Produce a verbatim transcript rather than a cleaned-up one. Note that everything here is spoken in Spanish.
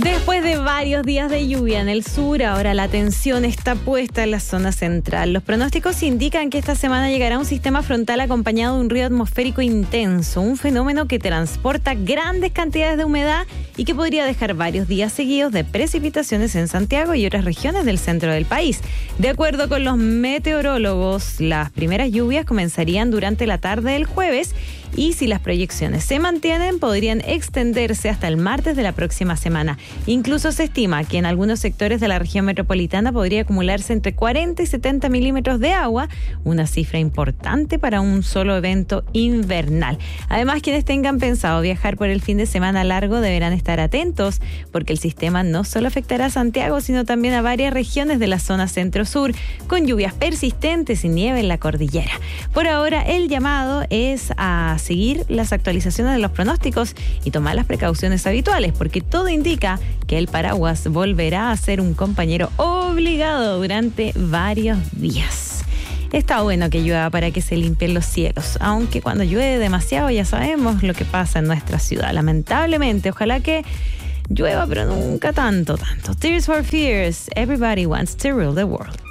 Después de varios días de lluvia en el sur, ahora la atención está puesta en la zona central. Los pronósticos indican que esta semana llegará un sistema frontal acompañado de un río atmosférico intenso, un fenómeno que transporta grandes cantidades de humedad y que podría dejar varios días seguidos de precipitaciones en Santiago y otras regiones del centro del país. De acuerdo con los meteorólogos, las primeras lluvias comenzarían durante la tarde del jueves y si las proyecciones se mantienen, podrían extenderse hasta el martes de la próxima semana. Incluso se estima que en algunos sectores de la región metropolitana podría acumularse entre cuarenta y setenta milímetros de agua, una cifra importante para un solo evento invernal. Además, quienes tengan pensado viajar por el fin de semana largo deberán estar atentos, porque el sistema no solo afectará a Santiago, sino también a varias regiones de la zona centro-sur, con lluvias persistentes y nieve en la cordillera. Por ahora, el llamado es a seguir las actualizaciones de los pronósticos y tomar las precauciones habituales, porque todo indica que el paraguas volverá a ser un compañero obligado durante varios días. Está bueno que llueva para que se limpien los cielos, aunque cuando llueve demasiado ya sabemos lo que pasa en nuestra ciudad. Lamentablemente, ojalá que llueva, pero nunca tanto, tanto. Tears for Fears, Everybody Wants to Rule the World.